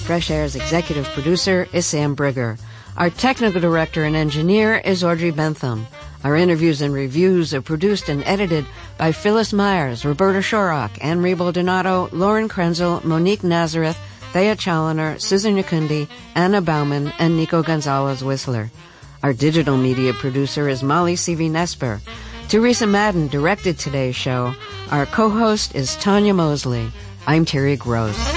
Fresh Air's executive producer is Sam Brigger. Our technical director and engineer is Audrey Bentham. Our interviews and reviews are produced and edited by Phyllis Myers, Roberta Shorrock, Anne-Marie Baldonado, Lauren Krenzel, Monique Nazareth, Thea Challoner, Susan Yakundi, Anna Bauman, and Nico Gonzalez-Whistler. Our digital media producer is Molly Seavey-Nesper. Teresa Madden directed today's show. Our co-host is Tanya Mosley. I'm Terry Gross.